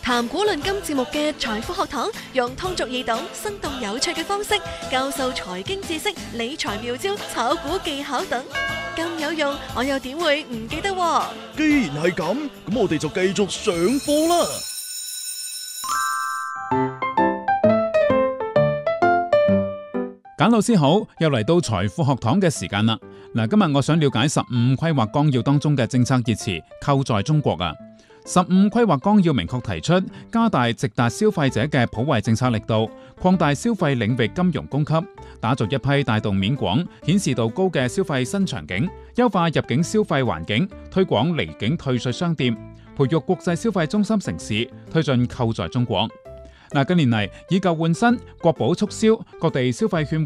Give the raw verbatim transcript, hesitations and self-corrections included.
談古論今節目嘅財富學堂，用通俗易懂、生動有趣嘅方式教授財經知識、理財妙招、炒股技巧等，咁有用，我又點會唔記得喎？ 既然係咁，咁我哋就繼續上課啦。 簡老師好，又嚟到財富學堂嘅時間啦。嗱，今日我想了解十五規劃綱要當中嘅政策熱詞購在中國啊。十五規劃綱要明確提出，加大直達消費者嘅普惠政策力度，擴大消費領域金融供給，打造一批帶動面廣、顯示度高嘅消費新場景，優化入境消費環境，推廣離境退稅商店，培育國際消費中心城市，推進購在中國。嗱，近年嚟以舊換新，國寶促銷，各地消費券